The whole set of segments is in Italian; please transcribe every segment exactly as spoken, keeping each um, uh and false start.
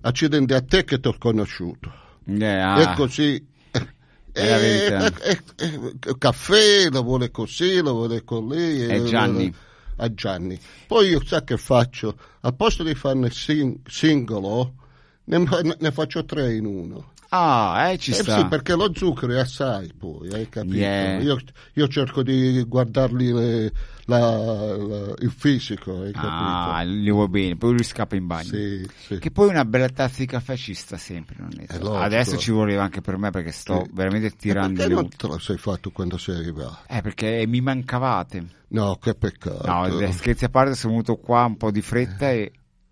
accidenti a te che ti ho conosciuto. Yeah. E così... È la verità. Eh, eh, eh, caffè lo vuole così, lo vuole così. È Gianni. A Gianni. Poi io sa che faccio? Al posto di farne sing- singolo, ne, ne faccio tre in uno. Ah, eh, ci eh, sta. Sì, perché lo zucchero è assai poi, hai capito? Yeah. Io, io cerco di guardargli le, la, la, il fisico, hai capito? Ah, gli vuoi bene, poi lui scappa in bagno. Sì, sì. Che poi una bella tazza di caffè ci sta sempre, non è? È Adesso ci voleva anche per me perché sto sì. veramente tirando perché le non ut- te lo sei fatto quando sei arrivato? Eh, perché mi mancavate. No, che peccato. No, scherzi a parte, sono venuto qua un po' di fretta e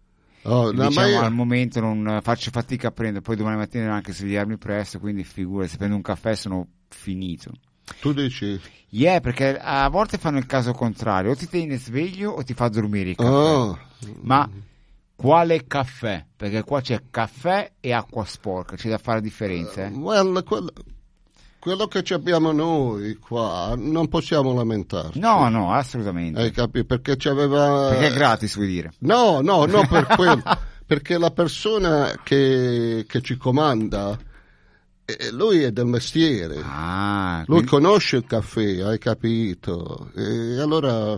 Oh, no, diciamo io... al momento non faccio fatica a prendere, poi domani mattina devo anche svegliarmi presto, quindi figura, se prendo un caffè sono finito. Tu dici? Yeah, perché a volte fanno il caso contrario, o ti tieni sveglio o ti fa dormire il caffè. Oh. Ma quale caffè? Perché qua c'è caffè e acqua sporca, c'è da fare differenza. Eh? Uh, well, quello, quello che ci abbiamo noi qua non possiamo lamentarci. No, no, assolutamente. Hai capito? Perché c'aveva... Perché è gratis, vuoi dire? No, no, no, per quello. Perché la persona che, che ci comanda, eh, lui è del mestiere. Ah, lui quindi... conosce il caffè, hai capito? E allora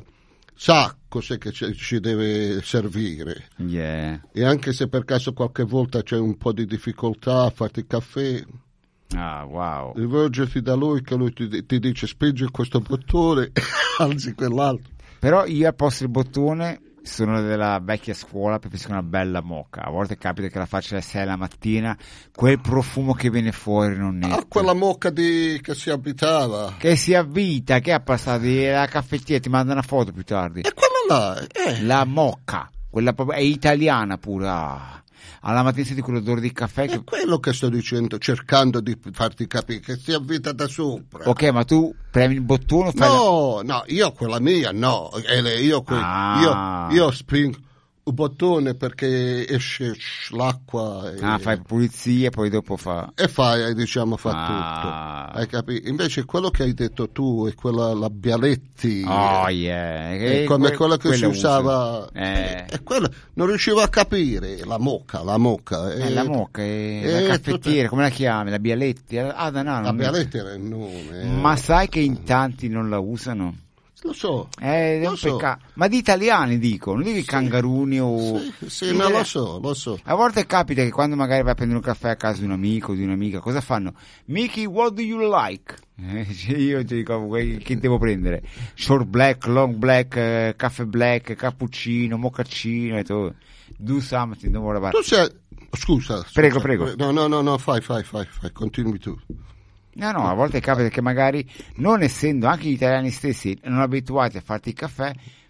sa cos'è che ci, ci deve servire. Yeah. E anche se per caso qualche volta c'è un po' di difficoltà a farti il caffè, ah, wow. rivolgerti da lui, che lui ti, ti dice spingi questo bottone, alzi quell'altro. Però io al posto del bottone sono della vecchia scuola, preferisco una bella moka. A volte capita che la faccio alle sei la mattina, quel profumo che viene fuori non è. Ah, quella moka di, che si abitava. Che si avvita, che ha passato la caffettiera, ti manda una foto più tardi. E quella là, eh. La moka, quella proprio, è italiana pure. Ah. Alla mattina senti quell'odore di caffè. Che... È quello che sto dicendo, cercando di farti capire, che si avvita da sopra. Ok, ma tu premi il bottone o fai No, la... no, io quella mia no, io, que... ah. io, io springo un bottone perché esce l'acqua e... ah, fai pulizia e poi dopo fa e fai, diciamo, fa ah. tutto, hai capito? Invece quello che hai detto tu è quella, la Bialetti, oh yeah, è come que- quella che si usava eh. è quella, non riuscivo a capire la moka, la moka eh, la moka è è la caffettiera, tutta... come la chiami? La Bialetti? Ah, no, no, la Bialetti era il nome, eh. Ma sai che in tanti non la usano? Lo so, eh, è un so. peccato. Ma di italiani dico, non dico sì. i cangaruni o... Sì, sì ma lo so, lo so. A volte capita che quando magari vai a prendere un caffè a casa di un amico o di un'amica, cosa fanno? Mickey, what do you like? Eh, io ti dico, che devo prendere? Short black, long black, eh, caffè black, cappuccino, mocaccino e tutto. Do something, don't worry about it. Tu sei... Scusa. Prego, scusa. prego. No, no, no, no, fai, fai, fai, fai, continui tu. No, no, a volte capita che magari, non essendo anche gli italiani stessi non abituati a farti il caffè,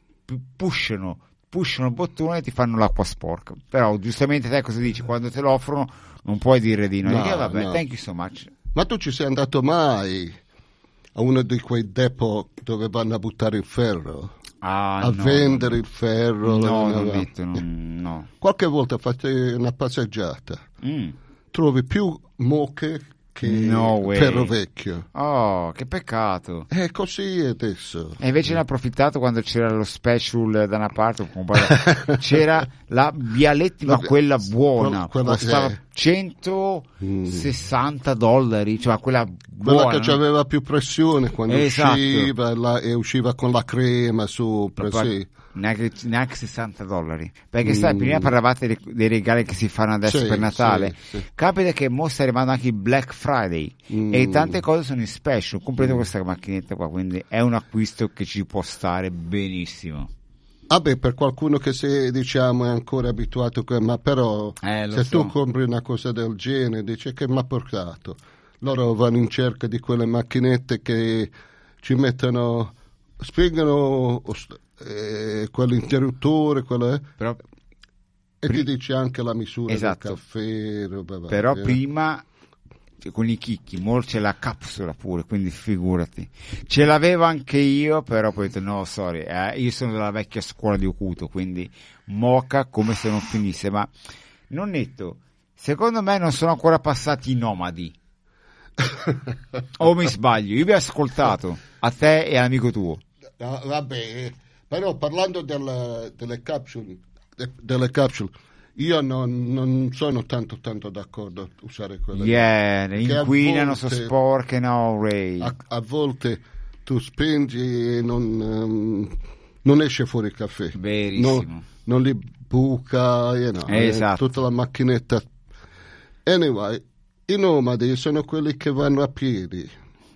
pushano, pushano il bottone e ti fanno l'acqua sporca. Però giustamente te cosa dici? Quando te lo offrono non puoi dire di no. no, eh, vabbè, no. Thank you so much. Ma tu ci sei andato mai a uno di quei depot dove vanno a buttare il ferro? Ah, a no, vendere no. il ferro? No, no, non no. detto, non, no. Qualche volta fate una passeggiata, mm. trovi più moche che no ferro vecchio. Oh, che peccato. È così adesso. E invece ne ho approfittato quando c'era lo special da una parte, c'era la Bialetti, ma quella buona, quella, costava eh. centosessanta mm. dollari, cioè quella buona. Quella che aveva più pressione quando esatto. usciva la, e usciva con la crema sopra, Poi, sì. Neanche, neanche sessanta dollari, perché mm. sai, prima parlavate dei, dei regali che si fanno adesso sì, per Natale, sì, sì. Capita che mo sta arrivando anche il Black Friday mm. e tante cose sono in special, compresa mm. questa macchinetta qua, quindi è un acquisto che ci può stare benissimo. Ah beh, per qualcuno che se diciamo è ancora abituato, ma però eh, se so. tu compri una cosa del genere, dice che mi ha portato, loro vanno in cerca di quelle macchinette che ci mettono, spiegano eh, quell'interruttore, quello, eh, però, e pri- ti dice anche la misura esatto. del caffè, roba però varia. Prima con i chicchi, mo c'è la capsula pure, quindi figurati. Ce l'avevo anche io, però poi ho detto no, sorry, eh, io sono della vecchia scuola di Ocuto, quindi moca come se non finisse. Ma Nonnetto, secondo me non sono ancora passati i nomadi. O mi sbaglio? Io vi ho ascoltato, a te e all'amico tuo. No, vabbè, però parlando della, delle capsule, delle capsule, io non, non sono tanto tanto d'accordo a usare quelle. Yeah, inquinano, volte, sono sporche, no, Ray. A, a volte tu spingi e non, um, non esce fuori il caffè. Verissimo. Non, non li buca, you know, esatto. tutta la macchinetta. Anyway, i nomadi sono quelli che vanno a piedi.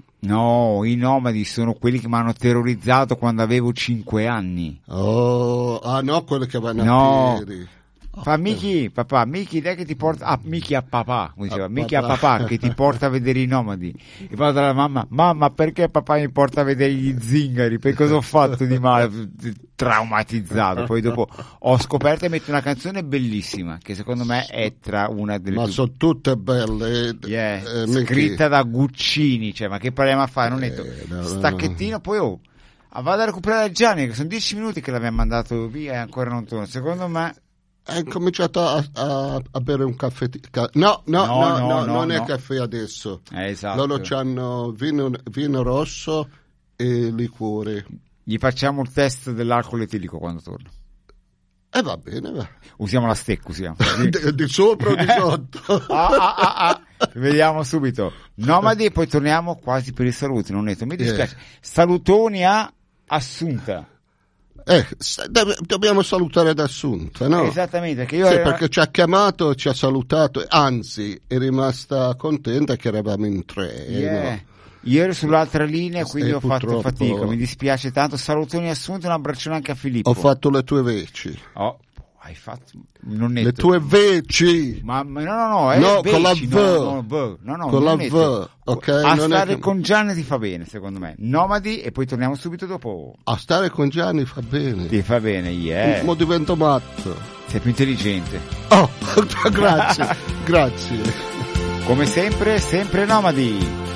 No, i nomadi sono quelli che mi hanno terrorizzato quando avevo cinque anni. Oh, ah no, quelli che vanno no. a piedi. Fa Miki, papà, Miki, dai che ti porta, ah, Miki a papà, come diceva, Miki a papà che ti porta a vedere i nomadi. E poi dalla mamma, mamma perché papà mi porta a vedere gli zingari, per cosa ho fatto di male, traumatizzato. Poi dopo ho scoperto e metto una canzone bellissima, che secondo me è tra una delle ma più... sono tutte belle, yeah, eh, scritta da Guccini, cioè ma che parliamo a fare, non è detto, eh, no, stacchettino, no. Poi oh, vado a recuperare Gianni, che sono dieci minuti che l'abbiamo mandato via e ancora non torna, secondo me... Hai cominciato a, a, a bere un caffè? Ca- no, no, no, no, no, no, no non no. è caffè adesso. Eh, esatto. Loro hanno vino, vino rosso e liquore. Gli facciamo il test dell'alcol etilico quando torna. E eh, va bene, va. Usiamo la stecca, usiamo. di, di sopra o di sotto? ah, ah, ah, ah. Vediamo subito. Nomadi e poi torniamo quasi per i saluti, non netto. Mi dispiace. Yeah. Salutoni a Assunta. Eh, dobbiamo salutare ad Assunta, no? Esattamente, perché io sì, ero... perché ci ha chiamato, ci ha salutato, anzi è rimasta contenta che eravamo in tre. Yeah. No? Io ero sull'altra linea, quindi e ho fatto fatica, mi dispiace tanto. Salutoni Assunta, un abbraccione anche a Filippo. Ho fatto le tue veci. Oh, hai fatto non netto. Le tue veci. Ma, ma no no no, è no, veci, con la V. No, no, no, no, con la netto. V, ok? A non stare è che... con Gianni ti fa bene, secondo me. Nomadi e poi torniamo subito dopo. A stare con Gianni fa bene. Ti fa bene, yeah. Mo divento matto. Sei più intelligente. Oh, grazie, grazie. Come sempre, sempre Nomadi.